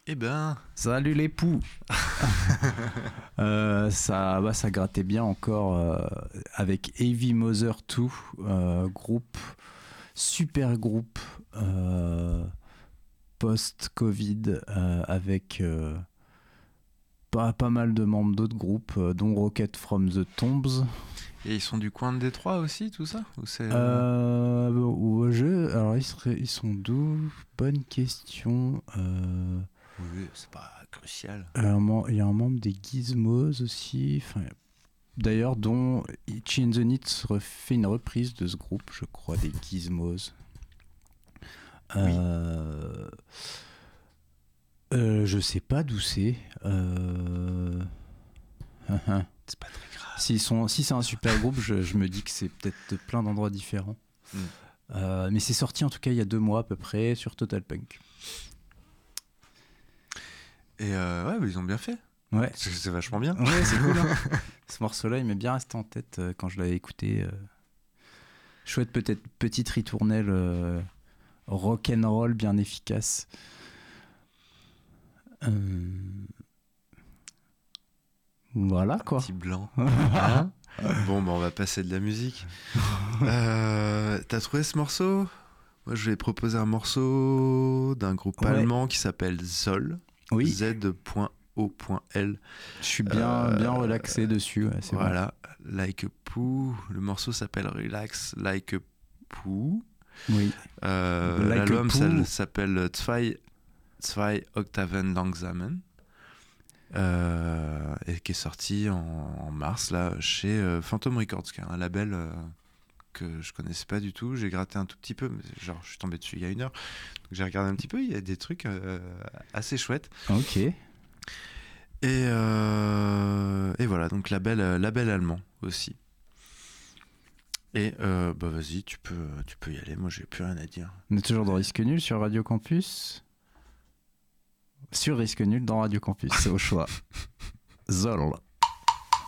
Eh ben, Salut les poux. Ça grattait bien encore avec Heavy Mother 2, super groupe post-Covid avec pas mal de membres d'autres groupes, dont Rocket from the Tombs. et ils sont du coin de Détroit aussi, tout ça ou c'est Alors ils sont d'où? Bonne question. Oui, c'est pas crucial. Il y a un membre des Gizmos aussi. D'ailleurs, dont Itchy and the Nits fait une reprise de ce groupe, je crois, des Gizmos. Je sais pas d'où c'est. C'est pas très grave. Si c'est un super groupe, je me dis que c'est peut-être de plein d'endroits différents. Mais c'est sorti en tout cas il y a 2 mois à peu près sur Total Punk. Et ouais, ils ont bien fait. Ouais. C'est vachement bien. Ouais, c'est cool. Hein. Ce morceau-là, il m'est bien resté en tête quand je l'avais écouté. Chouette, peut-être petite ritournelle rock'n'roll bien efficace. Voilà quoi. Petit blanc. Hein bon, on va passer de la musique. T'as trouvé ce morceau? Moi, je vais proposer un morceau d'un groupe allemand qui s'appelle Zoll. Oui. Z.O.L. Je suis bien relaxé dessus. Ouais, c'est voilà, bon. Like a Poo. Le morceau s'appelle Relax Like a Poo. Oui. L'album s'appelle Zwei Octaven Langsamen. Et qui est sorti en mars là chez Phantom Records, qui est un label que je connaissais pas du tout. J'ai gratté un tout petit peu, mais genre je suis tombé dessus il y a 1 heure, donc j'ai regardé un petit peu. Il y a des trucs assez chouettes. Ok. Et voilà, donc label allemand aussi. Et vas-y, tu peux y aller. Moi, j'ai plus rien à dire. On est toujours dans Risque Nul sur Radio Campus. Sur Risque Nul dans Radio Campus, c'est au choix. Zoll.